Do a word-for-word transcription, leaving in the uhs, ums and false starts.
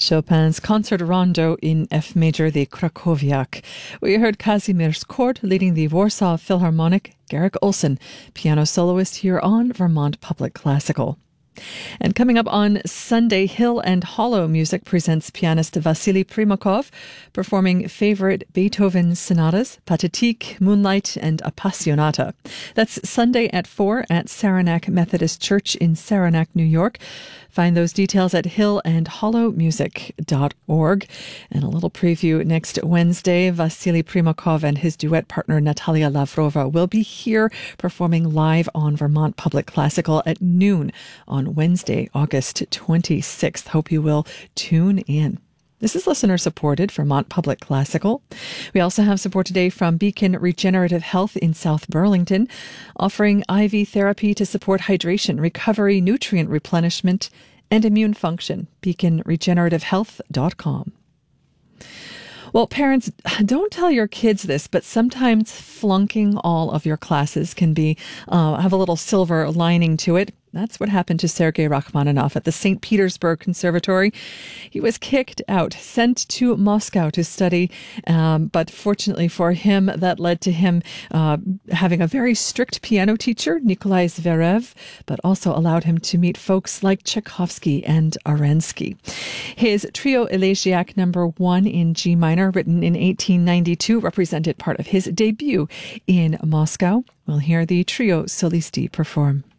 Chopin's Concert Rondo in F major, the Krakowiak. We heard Kazimierz Kord leading the Warsaw Philharmonic, Garrick Olson, piano soloist here on Vermont Public Classical. And coming up on Sunday, Hill and Hollow Music presents pianist Vasily Primakov performing favorite Beethoven sonatas, Pathetique, Moonlight, and Appassionata. That's Sunday at four at Saranac Methodist Church in Saranac, New York. Find those details at hill and hollow music dot org. And a little preview next Wednesday, Vasily Primakov and his duet partner Natalia Lavrova will be here performing live on Vermont Public Classical at noon on Wednesday, August twenty-sixth. Hope you will tune in. This is listener-supported Vermont Public Classical. We also have support today from Beacon Regenerative Health in South Burlington, offering I V therapy to support hydration, recovery, nutrient replenishment, and immune function. beacon regenerative health dot com. Well, parents, don't tell your kids this, but sometimes flunking all of your classes can be uh, have a little silver lining to it. That's what happened to Sergei Rachmaninoff at the Saint Petersburg Conservatory. He was kicked out, sent to Moscow to study, um, but fortunately for him, that led to him uh, having a very strict piano teacher, Nikolai Zverev, but also allowed him to meet folks like Tchaikovsky and Arensky. His Trio Elegiac number one in G minor, written in eighteen ninety-two, represented part of his debut in Moscow. We'll hear the Trio Solisti perform.